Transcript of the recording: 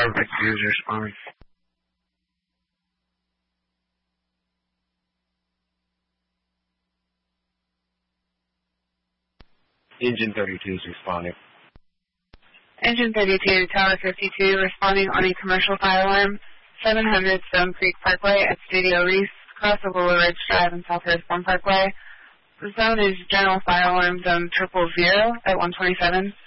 Tower 52 is responding. Engine 32 is responding. Engine 32, Tower 52, responding on a commercial fire alarm, 700 Stone Creek Parkway at Studio Reese, across the Willow Ridge Drive and Southwest One Parkway. The zone is General Fire Alarm Zone 000 at 127.